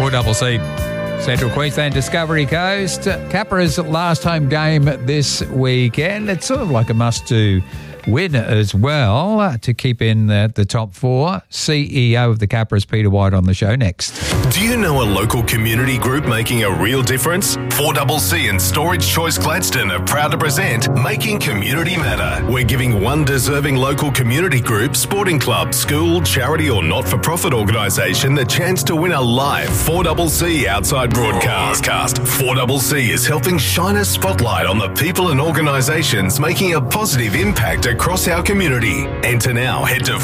4CC. Central Queensland Discovery Coast. Capra's last home game this weekend. It's sort of like a must-do win as well to keep in the top four. CEO of the Capras, Peter White, on the show next. Do you know a local community group making a real difference? 4CC and Storage Choice Gladstone are proud to present Making Community Matter. We're giving one deserving local community group, sporting club, school, charity or not-for-profit organisation the chance to win a live 4CC outside broadcast. 4CC is helping shine a spotlight on the people and organisations making a positive impact across our community. Enter now. Head to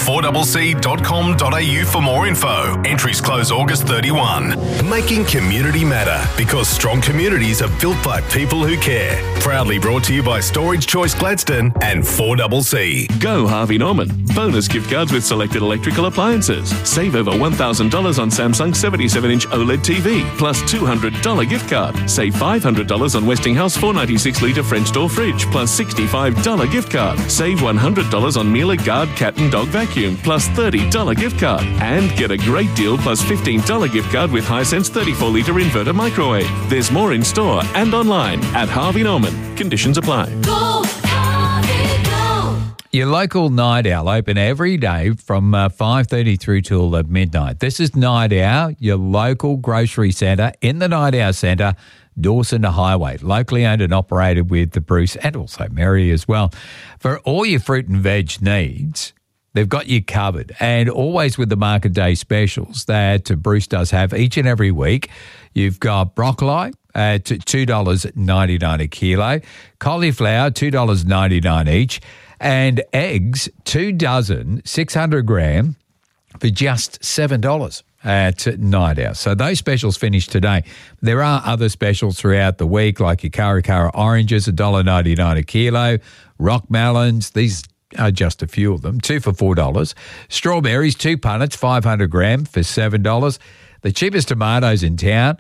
4cc.com.au for more info. Entries close August 31. Making community matter because strong communities are built by people who care. Proudly brought to you by Storage Choice Gladstone and 4CC. Go Harvey Norman. Bonus gift cards with selected electrical appliances. Save over $1,000 on Samsung 77-inch OLED TV plus $200 gift card. Save $500 on Westinghouse 496-litre French door fridge plus $65 gift card. Save $100 on Miele Guard cat and dog vacuum plus $30 gift card. And get a great deal plus $15 gift card with Hisense 34-litre inverter microwave. There's more in store and online at Harvey Norman. Conditions apply. Go, Harvey, go. Your local Night Owl open every day from 5:30 through till midnight. This is Night Owl, your local grocery centre in the Night Owl Centre, Dawson Highway, locally owned and operated with the Bruce and also Mary as well. For all your fruit and veg needs, they've got you covered, and always with the market day specials that Bruce does have each and every week. You've got broccoli at $2.99 a kilo, cauliflower $2.99 each, and eggs 2 dozen, 600 gram for just $7 at Night Owl. So those specials finish today. There are other specials throughout the week, like your Cara oranges, $1.99 a kilo, rock melons, these are just a few of them, 2 for $4. Strawberries, 2 punnets, 500 gram for $7. The cheapest tomatoes in town,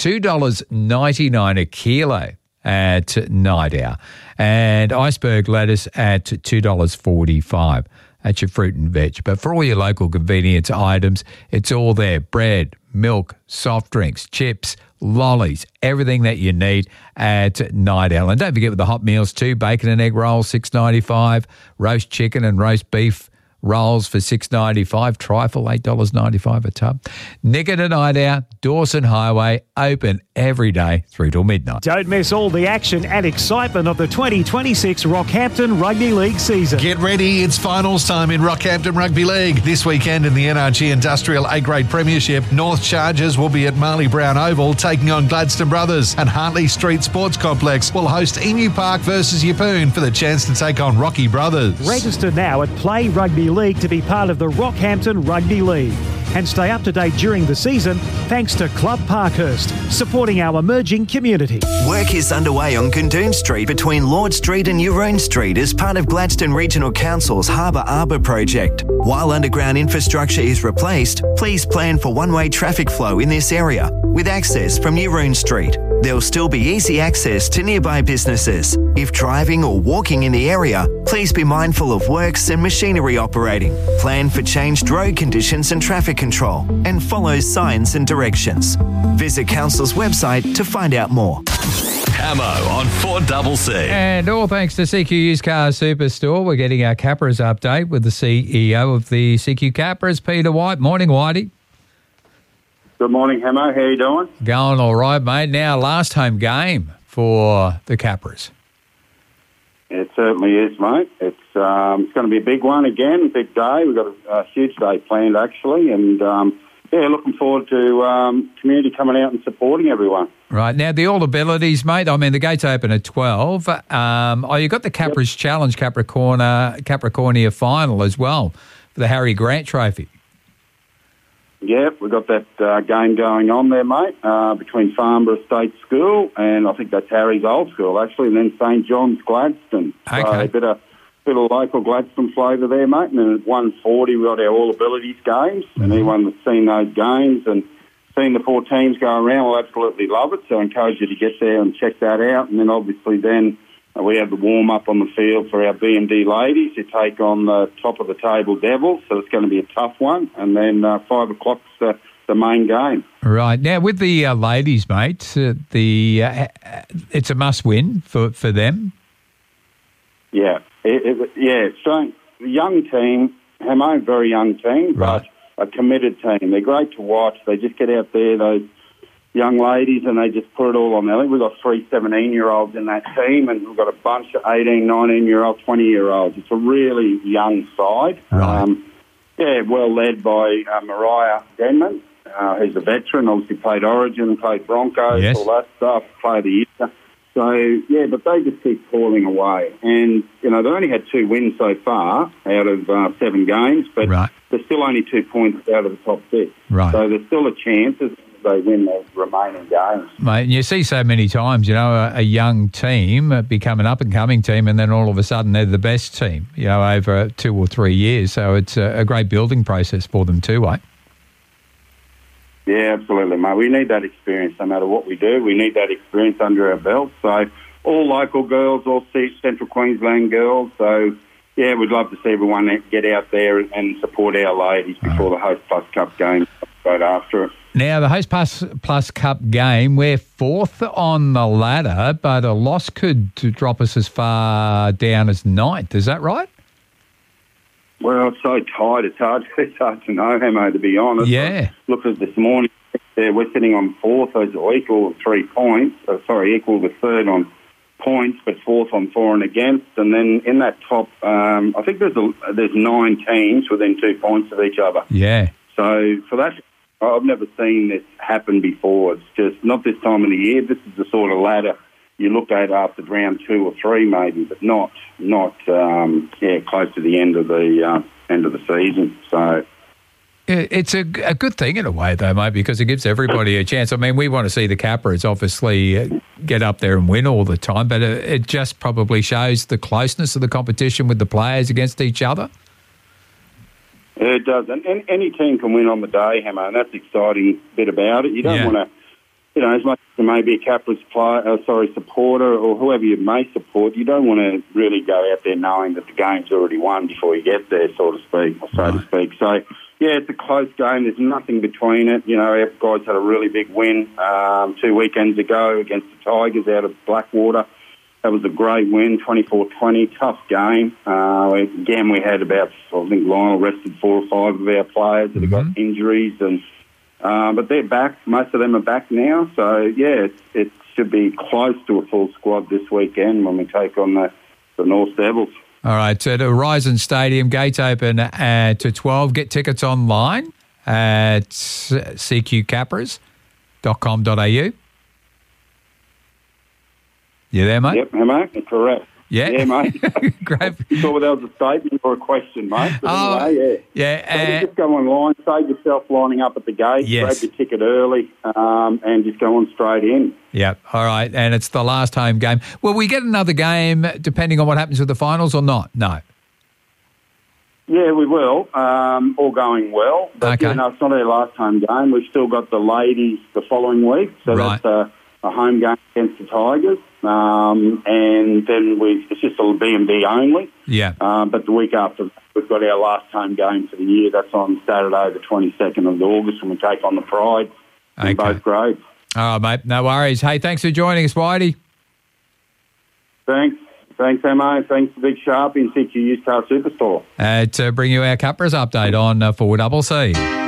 $2.99 a kilo at Night Owl. And iceberg lettuce at $2.45. That's your fruit and veg. But for all your local convenience items, it's all there. Bread, milk, soft drinks, chips, lollies, everything that you need at Night Owl. And don't forget with the hot meals too, bacon and egg rolls, $6.95, roast chicken and roast beef rolls for $6.95, trifle, $8.95 a tub. Nick at Night Owl, Dawson Highway, open every day through till midnight. Don't miss all the action and excitement of the 2026 Rockhampton Rugby League season. Get ready, it's finals time in Rockhampton Rugby League. This weekend in the NRG Industrial A-Grade Premiership, North Chargers will be at Marley Brown Oval taking on Gladstone Brothers, and Hartley Street Sports Complex will host Emu Park versus Yeppoon for the chance to take on Rocky Brothers. Register now at Play Rugby League to be part of the Rockhampton Rugby League. And stay up to date during the season thanks to Club Parkhurst, supporting our emerging community. Work is underway on Gundoon Street between Lord Street and Euron Street as part of Gladstone Regional Council's Harbour Arbour project. While underground infrastructure is replaced, please plan for one-way traffic flow in this area with access from Euron Street. There'll still be easy access to nearby businesses. If driving or walking in the area, please be mindful of works and machinery operating. Plan for changed road conditions and traffic control, and follow signs and directions. Visit Council's website to find out more. Hamo on 4CC. And all thanks to CQ Used Car Superstore. We're getting our Capras update with the CEO of the CQ Capras, Peter White. Morning, Whitey. Good morning, Hamo. How you doing? Going all right, mate. Now, last home game for the Capras. It certainly is, mate. It's going to be a big one again, big day. We've got a huge day planned, actually, and looking forward to community coming out and supporting everyone. Right. Now, the All Abilities, mate, I mean, the gates open at 12. You got the Capras Challenge Capricornia final as well for the Harry Grant Trophy. Yeah, we've got that game going on there, mate, between Farnborough State School and I think that's Harry's old school, actually, and then St John's Gladstone. Okay. So a bit of local Gladstone flavour there, mate. And then at 1:40 we've got our All Abilities games, and anyone that's seen those games and seen the 4 teams go around will absolutely love it, so I encourage you to get there and check that out. And then obviously then we have the warm-up on the field for our BMD ladies who take on the top-of-the-table Devils, so it's going to be a tough one. And then 5 o'clock's the main game. Right. Now, with the ladies, mate, it's a must-win for them. Yeah. So, a young team, Hamo, very young team, Right. but a committed team. They're great to watch. They just get out there, those young ladies, and they just put it all on there. We've got 3 17-year-olds in that team, and we've got a bunch of 18, 19-year-olds, 20-year-olds. It's a really young side. Right. Well led by Mariah Denman, who's a veteran, obviously played Origin, played Broncos, Yes. all that stuff, player of the year. So, but they just keep falling away. And, they've only had 2 wins so far out of 7 games, but Right. they're still only 2 points out of the top 6. Right. So there's still a chance as they win the remaining games. Mate, and you see so many times, a young team become an up-and-coming team, and then all of a sudden they're the best team, over 2 or 3 years. So it's a great building process for them too, eh? Yeah, absolutely, mate. We need that experience no matter what we do. We need that experience under our belt. So all local girls, all Central Queensland girls. So, we'd love to see everyone get out there and support our ladies before the Host Plus Cup game right after it. Now, the Host Plus Cup game, we're 4th on the ladder, but a loss could drop us as far down as 9th. Is that right? Well, it's so tight. It's hard to know, Hamo, to be honest. Yeah. Look at this morning. We're sitting on 4th, so equal 3 points. Equal to 3rd on points, but 4th on 4 and against. And then in that top, I think there's 9 teams within 2 points of each other. Yeah. So for that, I've never seen this happen before. It's just not this time of the year. This is the sort of ladder you look at after round 2 or 3 maybe, but not close to the end of the season. So it's a good thing in a way, though, mate, because it gives everybody a chance. I mean, we want to see the Capras obviously get up there and win all the time, but it just probably shows the closeness of the competition with the players against each other. It does, and any team can win on the day, Hamo, and that's the exciting bit about it. You don't want to, as much as you may be a Capras supporter or whoever you may support, you don't want to really go out there knowing that the game's already won before you get there, so to speak. So, it's a close game. There's nothing between it. Our guys had a really big win 2 weekends ago against the Tigers out of Blackwater. That was a great win, 24-20, tough game. Again, we had I think Lionel rested 4 or 5 of our players that have got injuries, but they're back. Most of them are back now. So, it should be close to a full squad this weekend when we take on the North Devils. All right, so the Horizon Stadium, gates open to 12. Get tickets online at cqcapras.com.au. You there, mate? Yep, mate, correct. Yeah, mate. Great. You thought that was a statement or a question, mate. But anyway, So just go online, save yourself lining up at the gate, grab your ticket early, and just go on straight in. Yeah, all right. And it's the last home game. Will we get another game depending on what happens with the finals or not? No. Yeah, we will. All going well. But, okay. it's not our last home game. We've still got the ladies the following week. So that's a home game against the Tigers. And then it's just a BMD only. Yeah. But the week after, we've got our last home game for the year. That's on Saturday, the 22nd of August, when we take on the Pride in both grades. All right, mate. No worries. Hey, thanks for joining us, Whitey. Thanks. Thanks, Mo. Thanks to Big Sharpie and CQ Used Car Superstore. To bring you our Capras update on 4CC.